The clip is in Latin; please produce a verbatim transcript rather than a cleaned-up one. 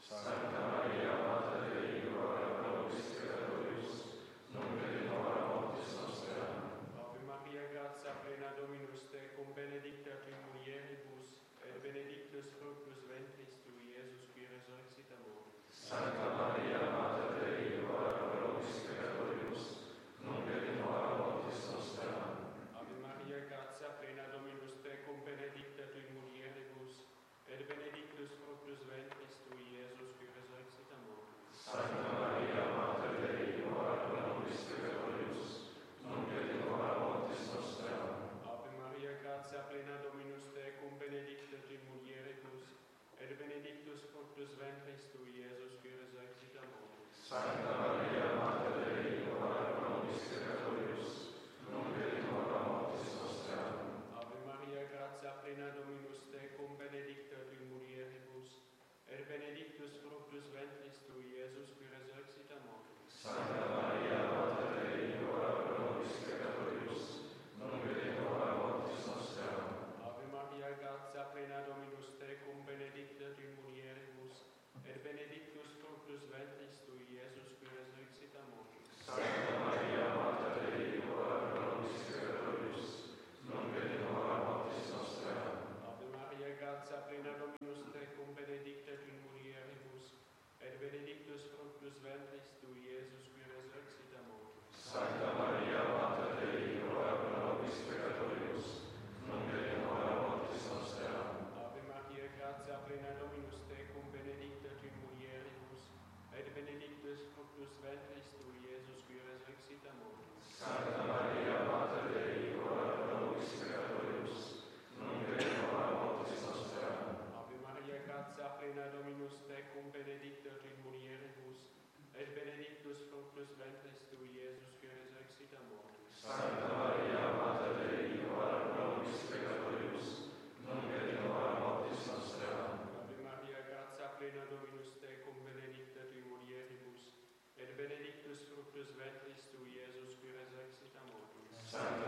Sancta Maria, Mater Dei, ora pro nobis peccatoribus, nunc et in hora mortis nostre. Amen. Ave Maria, gratia plena Dominus tecum, benedicta tu in mulieribus, et benedictus fructus ventris tui, Iesus, qui resurrexit a mortis. Sancta Maria, Mater Dei, ora pro nobis peccatoribus, nunc et in hora mortis nostre. Amen. Ave Maria, gratia plena Dominus tecum, benedicta tu in mulieribus, et benedictus fructus ventris tui, Iesus, qui resurrexit a mortis. Sancta Maria, Mater Dei, ora pro nobis peccatoribus, nunc et in hora mortis nostre. Amen. Ave Maria, gratia plena Dominus tecum, benedicta tu in mulieribus, et benedictus fructus ventris tui, Iesus, qui resurrexit a mortis. Sancta Maria, Mater Dei, ora pro nobis peccatoribus, nunc et in hora mortis nostre. Amen. Ave Maria, gratia plena Dominus tecum, benedicta tu in mulieribus, et benedictus fructus ventris tui, Iesus, qui resurrexit a mortis. Sancta Maria, Mater Dei, ora pro nobis peccatoribus, nunc et in hora mortis nostre. Amen. Ave Maria, gratia plena Dominus tecum, benedicta tu in mulieribus, et benedictus fructus ventris tui, Iesus, qui resurrexit a mortis. Sancta Maria, Mater Dei, ora pro nobis peccatoribus, nunc et in hora mortis nostre. Amen. Ave Maria, gratia plena Dominus tecum, benedicta tu in mulieribus, et benedictus fructus ventris tui, Iesus, qui resurrexit a mortis. Sancta Maria, Mater Dei, ora pro nobis peccatoribus, nunc et in hora mortis nostre. Amen. Ave Maria, gratia plena Dominus tecum, benedicta tu in mulieribus, et benedictus fructus ventris tui, Iesus, qui resurrexit a mortis. Sancta Maria, Mater Dei, ora pro nobis peccatoribus, nunc et in hora mortis nostre. Amen. Ave Maria, gratia plena Dominus tecum, benedicta tu in mulieribus, et benedictus fructus ventris tui, Iesus, qui resurrexit a mortis. Sancta Maria, Mater Dei, ora pro nobis peccatoribus, nunc et in hora mortis nostre. Amen. Ave Maria, gratia plena Dominus tecum, benedicta tu in mulieribus, et benedictus fructus ventris tui, Iesus, qui resurrexit a mortis. Sancta